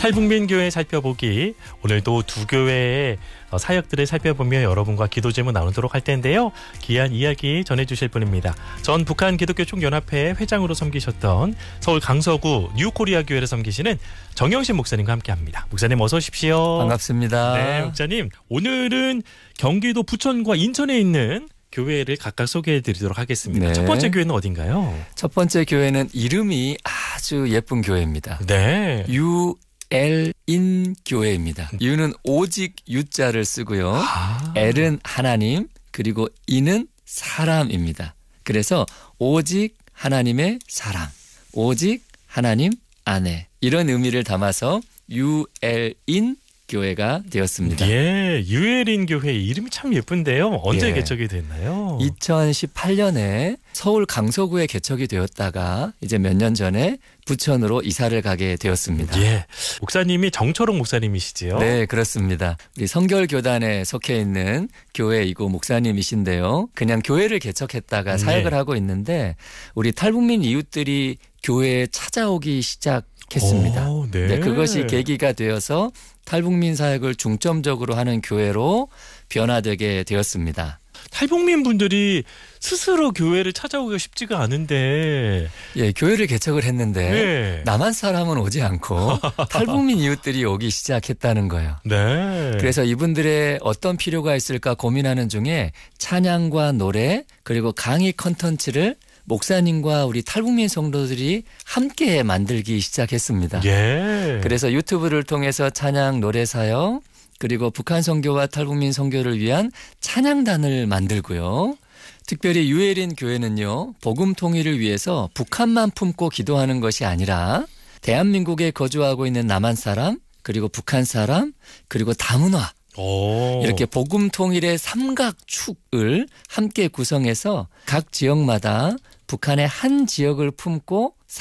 탈북민 교회 살펴보기. 오늘도 두 교회의 사역들을 살펴보며 여러분과 기도 제목 나누도록 할 텐데요. 귀한 이야기 전해주실 분입니다. 전 북한 기독교 총연합회 회장으로 섬기셨던 서울 강서구 뉴코리아 교회를 섬기시는 정영신 목사님과 함께합니다. 목사님 어서 오십시오. 반갑습니다. 네, 목사님. 오늘은 경기도 부천과 인천에 있는 교회를 각각 소개해드리도록 하겠습니다. 네. 첫 번째 교회는 어딘가요? 첫 번째 교회는 이름이 아주 예쁜 교회입니다. 네. 유엘인 교회입니다. 유는 오직 유자를 쓰고요. L은 하나님, 그리고 인은 사람입니다. 그래서 오직 하나님의 사람, 오직 하나님 안에, 이런 의미를 담아서 유엘인 교회가 되었습니다. 예, 유엘인 교회 이름이 참 예쁜데요. 언제 예. 개척이 됐나요? 2018년에 서울 강서구에 개척이 되었다가 이제 몇 년 전에 부천으로 이사를 가게 되었습니다. 예, 목사님이 정철웅 목사님이시지요? 네, 그렇습니다. 우리 성결교단에 속해 있는 교회이고 목사님이신데요. 그냥 교회를 개척했다가 사역을 하고 있는데 우리 탈북민 이웃들이 교회에 찾아오기 시작했습니다. 오, 네. 네, 그것이 계기가 되어서 탈북민 사역을 중점적으로 하는 교회로 변화되게 되었습니다. 탈북민 분들이 스스로 교회를 찾아오기가 쉽지가 않은데. 예, 교회를 개척을 했는데 네. 남한 사람은 오지 않고 탈북민 이웃들이 오기 시작했다는 거예요. 네. 그래서 이분들의 어떤 필요가 있을까 고민하는 중에 찬양과 노래 그리고 강의 컨텐츠를 목사님과 우리 탈북민 성도들이 함께 만들기 시작했습니다. 예. 그래서 유튜브를 통해서 찬양 노래 사역 그리고 북한 선교와 탈북민 선교를 위한 찬양단을 만들고요. 특별히 유엘인 교회는요. 복음 통일을 위해서 북한만 품고 기도하는 것이 아니라 대한민국에 거주하고 있는 남한 사람 그리고 북한 사람 그리고 다문화 이렇게 복음 통일의 삼각축을 함께 구성해서 각 지역마다 북한의 한 지역을 품고